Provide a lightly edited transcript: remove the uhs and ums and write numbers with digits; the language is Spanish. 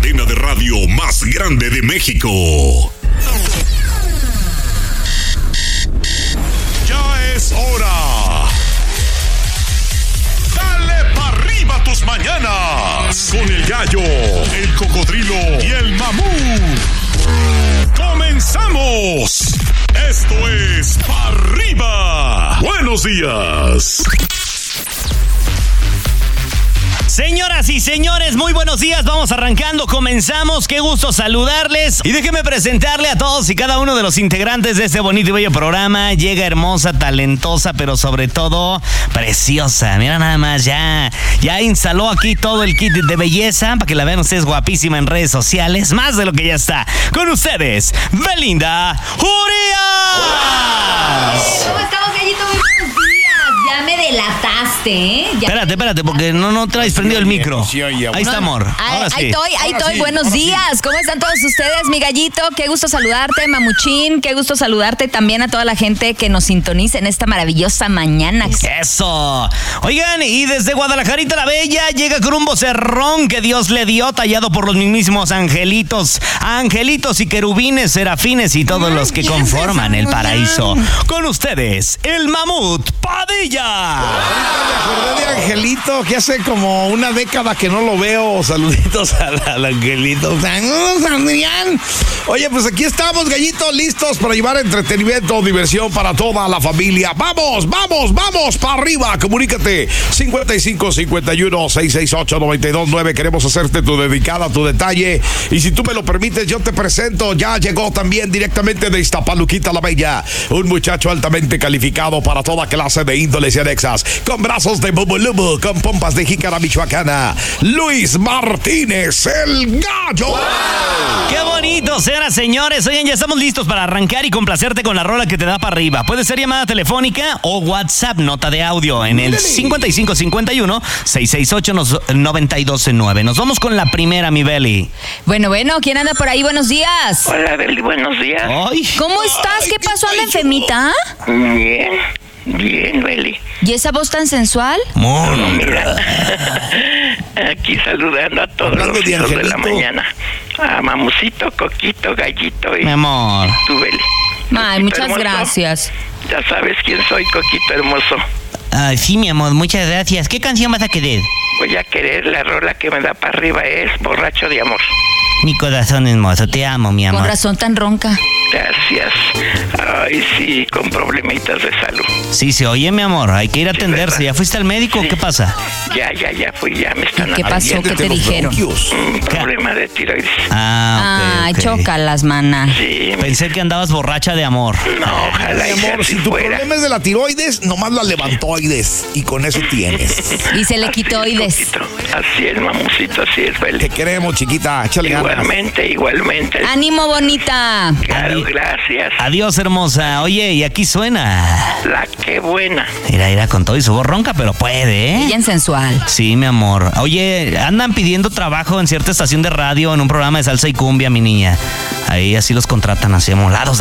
cadena de radio más grande de México. Ya es hora. Dale pa' arriba tus mañanas. Con el gallo, el cocodrilo y el mamut. ¡Comenzamos! Esto es Pa' Arriba. Buenos días. Señoras y señores, muy buenos días, vamos arrancando, comenzamos, qué gusto saludarles y déjenme presentarle a todos y cada uno de los integrantes de este bonito y bello programa. Llega hermosa, talentosa, pero sobre todo preciosa. Mira nada más, ya instaló aquí todo el kit de belleza para que la vean ustedes guapísima en redes sociales, más de lo que ya está. Con ustedes, Belinda Urias. ¿Cómo estamos, gallito? Muy buenos días. Ya me delataste, ¿eh? Espérate, porque no traes prendido el micro. Ahí está, amor. Ahora sí. Ahí estoy. Buenos días. ¿Cómo están todos ustedes, mi gallito? Qué gusto saludarte, mamuchín. Qué gusto saludarte también a toda la gente que nos sintoniza en esta maravillosa mañana. ¡Eso! Oigan, y desde Guadalajarita la Bella llega con un vocerrón que Dios le dio, tallado por los mismos angelitos y querubines, serafines y todos los que conforman el paraíso. Con ustedes, el mamut Padilla. Me acordé de Angelito, que hace como una década que no lo veo. Saluditos al Angelito. Saludos, Adrián. Oye, pues aquí estamos, gallitos, listos para llevar entretenimiento, diversión para toda la familia. ¡Vamos, para arriba! Comunícate, 55-51-668-929. Queremos hacerte tu dedicada, tu detalle. Y si tú me lo permites, yo te presento. Ya llegó también directamente de Iztapaluquita la Bella, un muchacho altamente calificado para toda clase de índoles y anexas, con brazos de bubulubu, con pompas de jícara michoacana. Luis Martínez, el gallo. ¡Wow! ¡Qué bonito, señoras, señores! Oigan, ya estamos listos para arrancar y complacerte con la rola que te da para arriba. Puede ser llamada telefónica o WhatsApp, nota de audio, en el 5551-668-929. Nos vamos con la primera, mi Beli. Bueno, ¿quién anda por ahí? Buenos días. Hola, Beli, buenos días. Ay. ¿Cómo estás? ¿Qué pasó? ¿Anda enfermita? Bien, Beli. ¿Y esa voz tan sensual? Mira, aquí saludando a todos los hijos de la mañana. A Mamucito, Coquito, Gallito y... Mi amor. Tú, Beli. Ay, Coquito muchas hermoso. Gracias. Ya sabes quién soy, Coquito hermoso. Ay, sí, mi amor, muchas gracias. ¿Qué canción vas a querer? Voy a querer la rola que me da para arriba, es Borracho de Amor. Mi corazón hermoso, te amo, mi amor. Con razón tan ronca. Gracias. Ay, sí, con problemitas de salud. Sí, se oye, mi amor, hay que ir a atenderse. ¿verdad? ¿Ya fuiste al médico o Sí. qué pasa? Ya fui, ya me están ¿Qué pasó? ¿Qué te dijeron? Un problema de tiroides. Ay, ok. chócalas, mana. Sí, Pensé que andabas borracha de amor. no, ojalá y Mi amor, así si tu fuera. problema es de la tiroides, nomás la levantoides. Y con eso tienes. Y se le Así quitó es, oides. Coquito. Así es, Mamucito, así es, Beli. Te queremos, chiquita. Échale ganas. Igualmente. ¡Ánimo, bonita! Claro, gracias. Adiós, hermosa. Oye, y aquí suena. La que buena. Mira, con todo y su voz ronca, pero puede, ¿eh? Bien sensual. Sí, mi amor. Oye, andan pidiendo trabajo en cierta estación de radio, en un programa de salsa y cumbia, mi niña. Ahí así los contratan, así amolados.